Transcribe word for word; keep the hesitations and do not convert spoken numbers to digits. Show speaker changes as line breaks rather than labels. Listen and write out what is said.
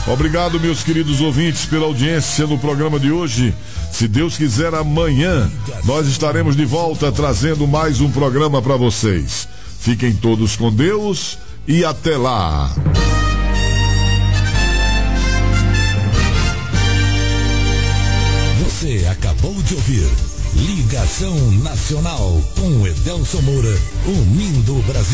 Obrigado, meus queridos ouvintes, pela audiência no programa de hoje. Se Deus quiser, amanhã nós estaremos de volta trazendo mais um programa para vocês. Fiquem todos com Deus e até lá.
Você acabou de ouvir Ligação Nacional com Edelson Moura, unindo o Brasil.